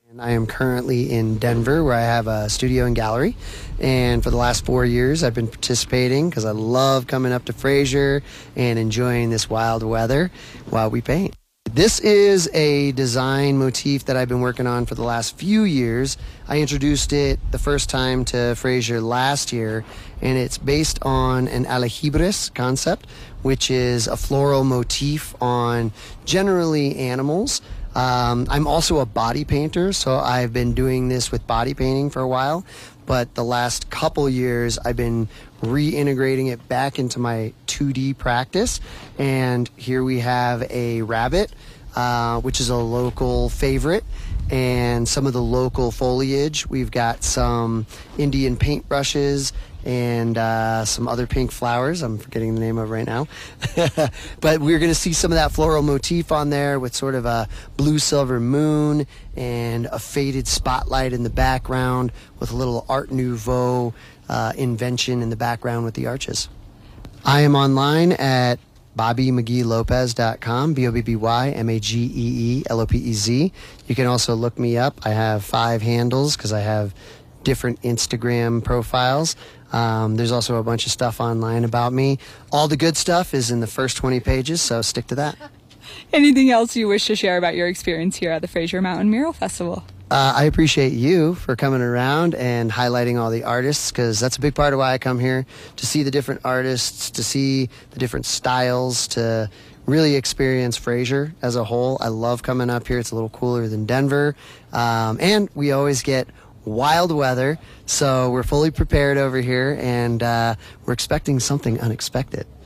And I am currently in Denver, where I have a studio and gallery. And for the last 4 years, I've been participating because I love coming up to Fraser and enjoying this wild weather while we paint. This is a design motif that I've been working on for the last few years. I introduced it the first time to Fraser last year, and it's based on an alejibres concept, which is a floral motif on generally animals. I'm also a body painter, so I've been doing this with body painting for a while, but the last couple years I've been reintegrating it back into my 2D practice. And here we have a rabbit, which is a local favorite, and some of the local foliage. We've got some Indian paintbrushes and some other pink flowers I'm forgetting the name of right now. But we're going to see some of that floral motif on there with sort of a blue silver moon and a faded spotlight in the background with a little Art Nouveau invention in the background with the arches. I am online at BobbyMcGeeLopez.com, BobbyMageelopez. You can also look me up. I have 5 handles because I have different Instagram profiles. There's also a bunch of stuff online about me. All the good stuff is in the first 20 pages, so stick to that. Anything else you wish to share about your experience here at the Fraser Mountain Mural Festival? I appreciate you for coming around and highlighting all the artists, because that's a big part of why I come here, to see the different artists, to see the different styles, to really experience Fraser as a whole. I love coming up here. It's a little cooler than Denver, and we always get wild weather, so we're fully prepared over here, and we're expecting something unexpected.